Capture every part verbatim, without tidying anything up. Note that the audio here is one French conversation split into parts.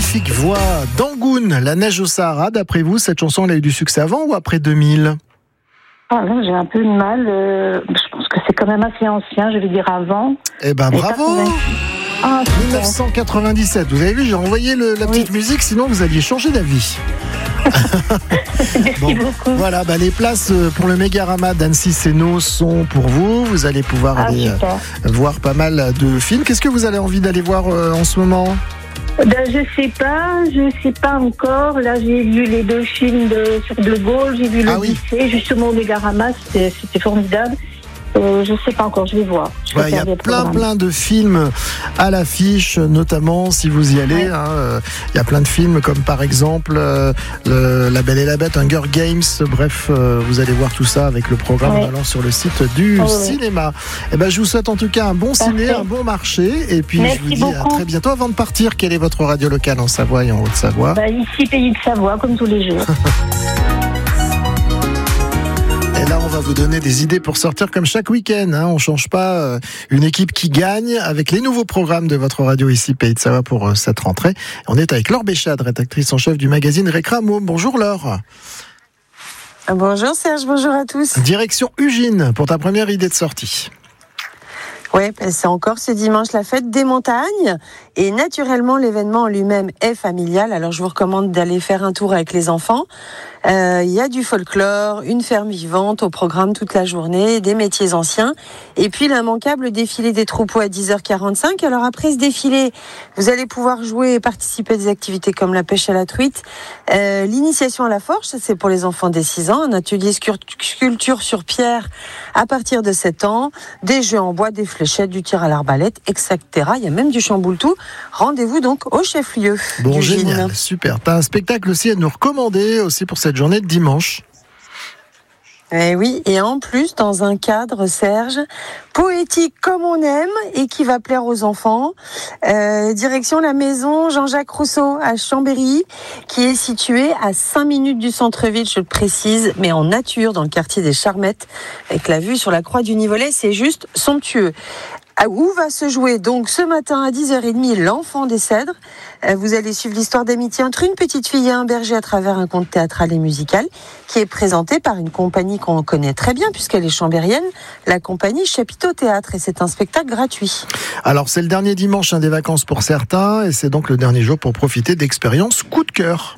magnifique voix d'Angoun, La neige au Sahara. D'après vous, cette chanson, elle a eu du succès avant ou après deux mille ? Ah là, j'ai un peu de mal. Euh, je pense que c'est quand même assez ancien, je vais dire avant. Eh ben, bravo quatre-vingts Ah, dix-neuf cent quatre-vingt-dix-sept. Vous avez vu, j'ai envoyé le, la petite oui. musique, sinon vous aviez changé d'avis. Merci bon, beaucoup. Voilà, bah, les places pour le Mégarama d'Annecy-Sénaux sont pour vous. Vous allez pouvoir ah, aller super. euh, voir pas mal de films. Qu'est-ce que vous avez envie d'aller voir euh, en ce moment ? Ben, je sais pas, je sais pas encore. Là, j'ai vu les deux films de, sur De Gaulle, j'ai vu l'Odyssée, ah oui. justement au Mégarama, c'était, c'était formidable. Euh, je sais pas encore, je vais voir. Il ouais, y a plein plein de films à l'affiche, notamment si vous y allez. Il ouais. hein, y a plein de films comme par exemple euh, le, La Belle et la Bête, Hunger Games. Bref, euh, vous allez voir tout ça avec le programme ouais. en allant sur le site du oh, cinéma. Ouais. Et ben, je vous souhaite en tout cas un bon Parfait. ciné, un bon marché. Et puis Merci je vous dis beaucoup. à très bientôt. Avant de partir, quelle est votre radio locale en Savoie et en Haute-Savoie ? Bah, ici, Pays de Savoie, comme tous les jours. Et là, on va vous donner des idées pour sortir comme chaque week-end. Hein. On ne change pas euh, une équipe qui gagne avec les nouveaux programmes de votre radio ici, Pays de Savoie, pour euh, cette rentrée. On est avec Laure Béchade, rédactrice en chef du magazine Récra Môme. Bonjour Laure. Bonjour Serge, bonjour à tous. Direction Ugine pour ta première idée de sortie. Oui, c'est encore ce dimanche la fête des montagnes et naturellement l'événement en lui-même est familial. Alors je vous recommande d'aller faire un tour avec les enfants. Il euh, y a du folklore, une ferme vivante au programme toute la journée, des métiers anciens et puis l'immanquable défilé des troupeaux à dix heures quarante-cinq. Alors après ce défilé, vous allez pouvoir jouer et participer à des activités comme la pêche à la truite, euh, l'initiation à la forge, ça c'est pour les enfants dès six ans, un atelier sculpture sur pierre à partir de sept ans, des jeux en bois, des fléchettes, du tir à l'arbalète, et cetera. Il y a même du chamboule-tout. Rendez-vous donc au chef-lieu. Bon, du génial, Gine. super. T'as un spectacle aussi à nous recommander aussi pour cette journée de dimanche. Eh oui, et en plus, dans un cadre, Serge, poétique comme on aime et qui va plaire aux enfants. Euh, direction la maison Jean-Jacques Rousseau à Chambéry, qui est située à cinq minutes du centre-ville, je le précise, mais en nature, dans le quartier des Charmettes, avec la vue sur la croix du Nivolet, c'est juste somptueux. Où va se jouer donc ce matin à dix heures trente l'Enfant des Cèdres. Vous allez suivre l'histoire d'amitié entre une petite fille et un berger à travers un conte théâtral et musical qui est présenté par une compagnie qu'on connaît très bien puisqu'elle est chambérienne, la compagnie Chapiteau Théâtre, et c'est un spectacle gratuit. Alors c'est le dernier dimanche hein, des vacances pour certains et c'est donc le dernier jour pour profiter d'expériences coup de cœur.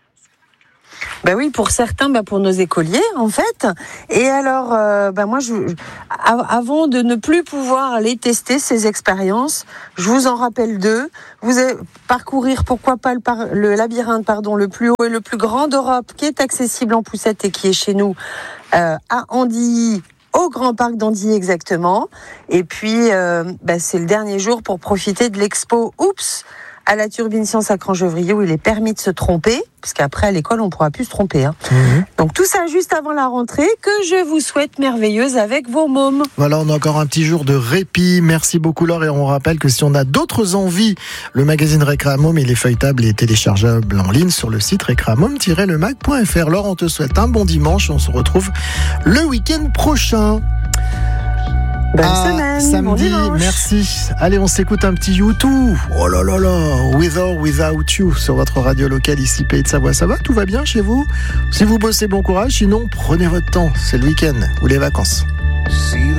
Ben oui, pour certains, ben pour nos écoliers, en fait. Et alors, euh, ben moi, je, avant de ne plus pouvoir les tester, ces expériences, je vous en rappelle deux. Vous allez parcourir, pourquoi pas, le, par, le labyrinthe pardon, le plus haut et le plus grand d'Europe, qui est accessible en poussette et qui est chez nous, euh, à Andilly, au Grand Parc d'Andilly exactement. Et puis, euh, ben c'est le dernier jour pour profiter de l'expo Oups à la Turbine Science à Crangevrier, où il est permis de se tromper, puisqu'après à l'école on ne pourra plus se tromper. Hein. Mmh. Donc tout ça juste avant la rentrée, que je vous souhaite merveilleuse avec vos mômes. Voilà, on a encore un petit jour de répit. Merci beaucoup Laure, et on rappelle que si on a d'autres envies, le magazine Récra Môme, il est feuilletable et téléchargeable en ligne sur le site récramôme tiret le mag point f r. Laure, on te souhaite un bon dimanche, on se retrouve le week-end prochain. Bonne ah, semaine, samedi, bon merci. Allez, on s'écoute un petit U deux. Oh là là là, With or Without You sur votre radio locale ici, Pays de Savoie. Ça va, tout va bien chez vous ? Si vous bossez, bon courage. Sinon, prenez votre temps. C'est le week-end ou les vacances.